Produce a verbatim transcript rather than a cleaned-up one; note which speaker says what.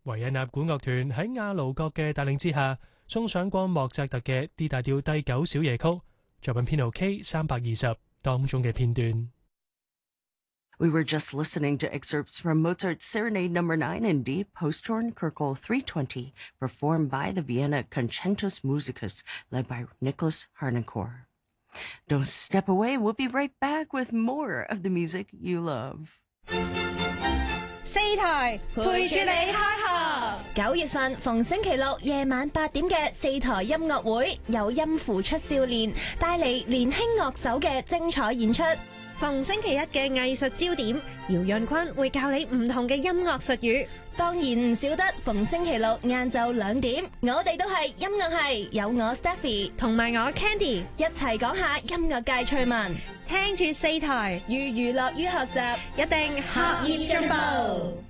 Speaker 1: 維也納管樂團喺亞勞國嘅帶領之下，送上過莫扎特嘅 D 大調第九小夜曲作品編號 K 三百二十當中嘅片段。
Speaker 2: We were just listening to excerpts from Mozart's Serenade Number nine in D Posthorn Kerkel three twenty, performed by the Vienna Concentus Musicus, led by Nicholas Harnoncourt. Don't step away. We'll be right back with more of the music you love.
Speaker 3: 四台陪住你開學。九月份逢星期六夜晚八點嘅四台音樂會，有音符出少年帶嚟年輕樂手嘅精彩演出。
Speaker 4: 逢星期一嘅藝術焦點，姚潤坤會教你唔同嘅音樂術語。
Speaker 3: 當然唔少得逢星期六晏晝兩點，我哋都係音樂系，有我 Stephy
Speaker 4: 同埋我 Candy
Speaker 3: 一齊講下音樂界趣聞，
Speaker 4: 聽住四台，
Speaker 3: 寓娛樂於學習，
Speaker 4: 一定學業進步。